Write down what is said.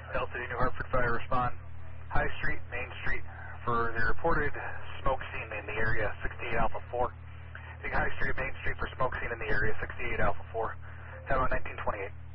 Delta New Hartford Fire respond. High Street, Main Street, for the reported smoke scene in the area, 68 Alpha 4. High Street, Main Street for smoke scene in the area, 68 Alpha 4. Tower 1928.